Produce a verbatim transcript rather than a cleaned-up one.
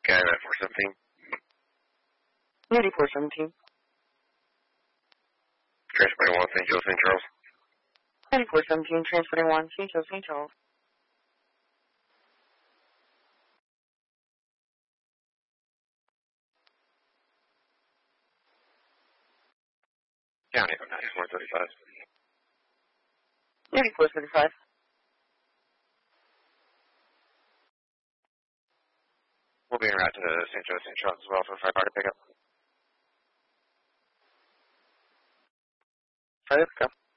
Okay, I'm at four seventeen. Unity four seventeen. Transporting one, Saint Joe, Saint Charles. Unity four seventeen, transporting one, Saint Joe, Saint Charles. County of ninety-four thirty-five. Unity four thirty-five. We'll be en route to Saint Joe, Saint Charles as well for five hour pickup. Five, go.